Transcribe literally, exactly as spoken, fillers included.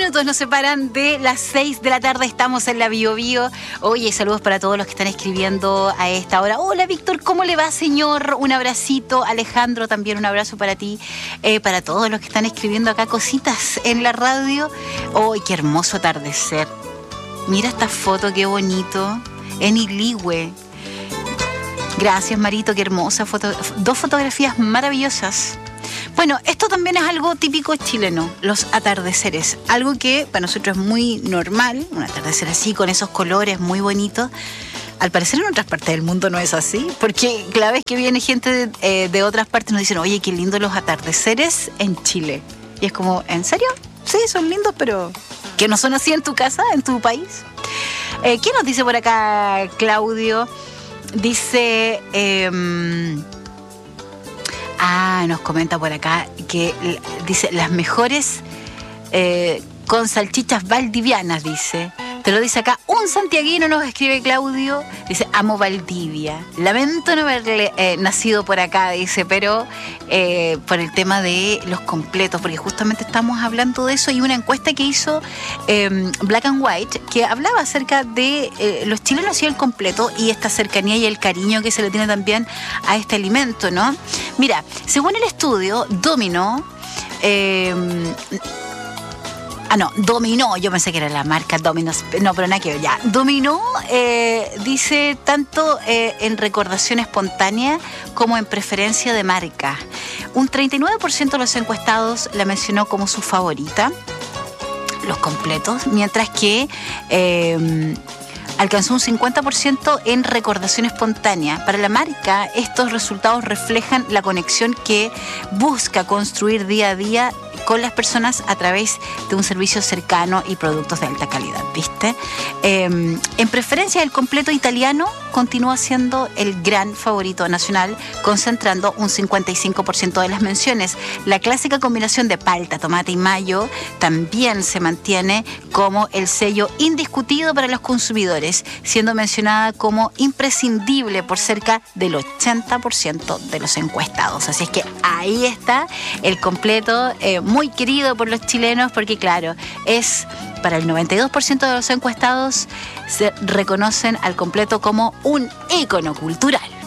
minutos nos separan de las seis de la tarde. Estamos en la Bio Bio. Oye, saludos para todos los que están escribiendo a esta hora. Hola, Víctor, ¿cómo le va, señor? Un abracito. Alejandro, también un abrazo para ti. Eh, para todos los que están escribiendo acá cositas en la radio. ¡Ay, qué hermoso atardecer! Mira esta foto, qué bonito. En Iligüe. Gracias, Marito, qué hermosa foto. Dos fotografías maravillosas. Bueno, esto también es algo típico chileno, los atardeceres. Algo que para nosotros es muy normal, un atardecer así, con esos colores muy bonitos. Al parecer en otras partes del mundo no es así, porque cada vez que viene gente de, eh, de otras partes nos dicen, oye, qué lindos los atardeceres en Chile. Y es como, ¿en serio? Sí, son lindos, pero ¿que no son así en tu casa, en tu país? Eh, ¿Qué nos dice por acá, Claudio? Dice... Eh, Ah, nos comenta por acá que dice las mejores eh, con salchichas valdivianas, dice. Te lo dice acá un santiaguino, nos escribe Claudio. Dice, amo Valdivia. Lamento no haber eh, nacido por acá, dice, pero eh, por el tema de los completos, porque justamente estamos hablando de eso. Y una encuesta que hizo eh, Black and White, que hablaba acerca de eh, los chilenos y el completo, y esta cercanía y el cariño que se le tiene también a este alimento, ¿no? Mira, según el estudio, Domino... Eh, Ah, no, Dominó, yo pensé que era la marca Domino's, no, pero nada que ver, ya. Dominó eh, dice tanto eh, en recordación espontánea como en preferencia de marca. Un treinta y nueve por ciento de los encuestados la mencionó como su favorita, los completos, mientras que... Eh, alcanzó un cincuenta por ciento en recordación espontánea. Para la marca, estos resultados reflejan la conexión que busca construir día a día con las personas a través de un servicio cercano y productos de alta calidad, ¿viste? Eh, en preferencia, el completo italiano continúa siendo el gran favorito nacional, concentrando un cincuenta y cinco por ciento de las menciones. La clásica combinación de palta, tomate y mayo también se mantiene como el sello indiscutido para los consumidores, siendo mencionada como imprescindible por cerca del ochenta por ciento de los encuestados. Así es que ahí está el completo, eh, muy querido por los chilenos, porque claro, es para el noventa y dos por ciento de los encuestados se reconocen al completo como un ícono cultural.